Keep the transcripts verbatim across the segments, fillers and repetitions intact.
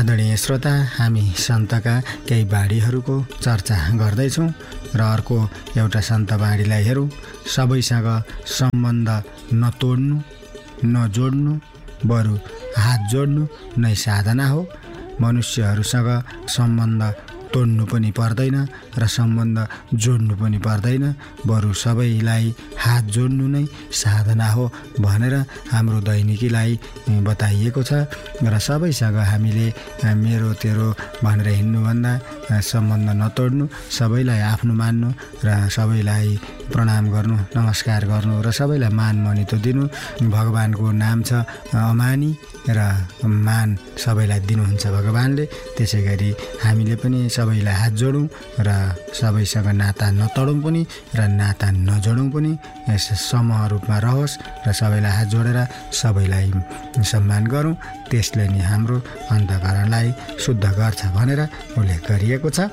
आदरणीय श्रोता, हामी सन्तका केही बाणीहरूको चर्चा गर्दैछौँ र अर्को एउटा सन्त बाणीलाई हेरौँ। सबैसँग सम्बन्ध नतोड्नु, नजोड्नु, बरु हात जोड्नु नै साधना हो। मनुष्यहरूसँग सम्बन्ध तोड्नु पनि पर्दैन र सम्बन्ध जोड्नु पनि पर्दैन, बरु सबैलाई हात जोड्नु नै साधना हो भनेर हाम्रो दैनिकीलाई बताइएको छ। र सबैसँग हामीले मेरो तेरो भनेर हिँड्नुभन्दा सम्बन्ध नतोड्नु, सबैलाई आफ्नो मान्नु र सबैलाई प्रणाम गर्नु, नमस्कार गर्नु र सबैलाई मान मनितो दिनु। भगवानको नाम छ अमानी र मान सबैलाई दिनुहुन्छ भगवानले। त्यसै गरी हामीले पनि सबैलाई हात जोडौँ र सबैसँग नाता नतोडौँ पनि र नाता नजोडौँ पनि। समूह रूपमा रहोस् र सबैलाई हात जोडेर सबैलाई सम्मान गरौँ। त्यसले नि हाम्रो अन्तःकरणलाई शुद्ध गर्छ भनेर उल्लेख गरिएको छ।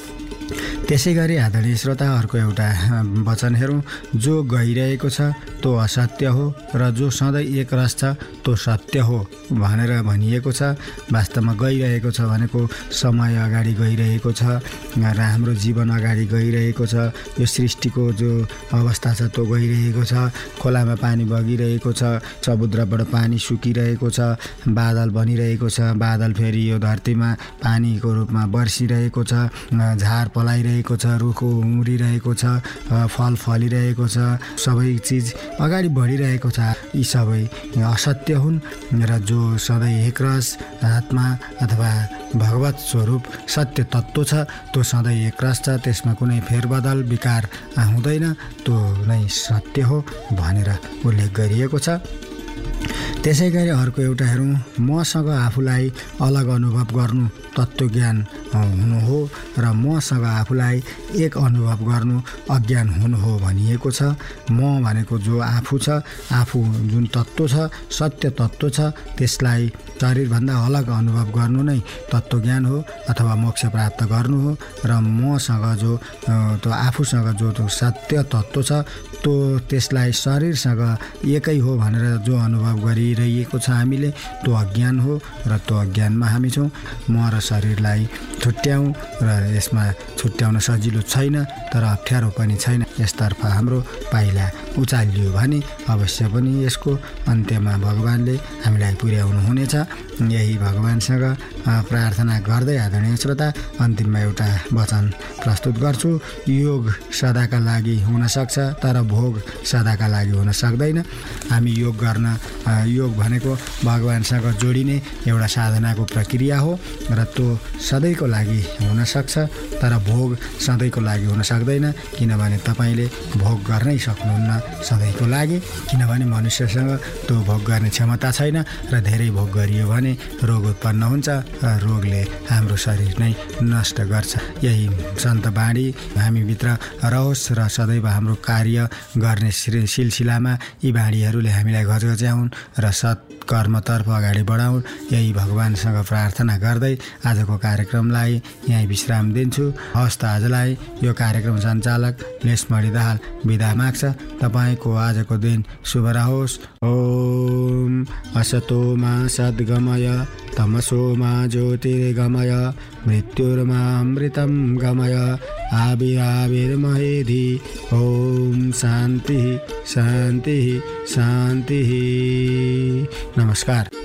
त्यसै गरी आदरणीय श्रोता, अर्को एउटा वचन हेरौँ। जो गइरहेको छ तो असत्य हो र जो सधैँ एक रस छ तो सत्य हो भनेर भनिएको छ। वास्तवमा गइरहेको छ भनेको समय अगाडि गइरहेको छ र हाम्रो जीवन अगाडि गइरहेको छ। यो सृष्टिको जो अवस्था छ त्यो गइरहेको छ। खोलामा पानी बगिरहेको छ, समुद्रबाट पानी सुकिरहेको छ, बादल बनिरहेको छ, बादल फेरि यो धरतीमा पानीको रूपमा बर्सिरहेको छ, झार पलाइरहेको छ, रुख उम्रिरहेको छ, फल फलिरहेको छ, सबै चिज अगाडि बढिरहेको छ। यी सबै असत्य हुन् र जो सधैँ एकरस आत्मा अथवा भगवत स्वरूप सत्य तत्त्व छ त्यो सधैँ एकरस छ, त्यसमा कुनै फेरबदल विकार हुँदैन, त्यो नै सत्य हो भनेर उल्लेख गरिएको छ। त्यसै गरी अर्को एउटा हेरौँ। मसँग आफूलाई अलग अनुभव गर्नु तत्त्वज्ञान हुनु हो र मसँग आफूलाई एक अनुभव गर्नु अज्ञान हुनु हो भनिएको छ। म भनेको जो आफू छ, आफू जुन तत्त्व छ, सत्य तत्त्व छ, त्यसलाई शरीरभन्दा अलग अनुभव गर्नु नै तत्त्वज्ञान हो अथवा मोक्ष प्राप्त गर्नु हो। र मसँग जो त्यो आफूसँग जो त्यो सत्य तत्त्व छ त्यो त्यसलाई शरीरसँग एकै हो भनेर जो अनुभव गरिरहेको छ हामीले, त्यो अज्ञान हो र त्यो अज्ञानमा हामी छौँ। म र शरीरलाई छुट्याउँ र यसमा छुट्याउन सजिलो छैन तर अप्ठ्यारो पनि छैन। यसतर्फ हाम्रो पाइला उचालियो भने अवश्य पनि यसको अन्त्यमा भगवानले हामीलाई पुर्याउनु हुनेछ। यही भगवानसँग प्रार्थना गर्दै आदरणीय श्रोता, अन्तिममा एउटा वचन प्रस्तुत गर्छु। योग सदाका लागि हुन सक्छ तर भोग सदाका लागि हुन सक्दैन। हामी योग गर्न, योग भनेको भगवानसँग जोडिने एउटा साधनाको प्रक्रिया हो र त्यो सधैँको लागि हुन सक्छ तर भोग सधैँको लागि हुन सक्दैन। किनभने तपाईँले भोग गर्नै सक्नुहुन्न सधैँको लागि, किनभने मनुष्यसँग त्यो भोग गर्ने क्षमता छैन र धेरै भोग गरियो भने रोग उत्पन्न हुन्छ र रोगले हाम्रो शरीर नै नष्ट गर्छ। यही सन्त बाणी हामीभित्र रहोस् र सदैव हाम्रो कार्य गर्ने सिलसिलामा यी बाणीहरूले हामीलाई घचघच्याउन् र सत्कर्मतर्फ अगाडि बढाउन्। यही भगवानसँग प्रार्थना गर्दै आजको कार्यक्रमलाई यहीँ विश्राम दिन्छु। हस्त आजलाई यो कार्यक्रम सञ्चालक लेसमणि दाहाल बिदा माग्छ। तपाईँको आजको दिन शुभ रहोस्। ओम असतो मा सद्गमय तमसो मा ज्योतिर्गमय मृत्युर्मा अमृतं गमय आविराविर्महेधि। ओम शान्ति शान्ति शान्ति। नमस्कार।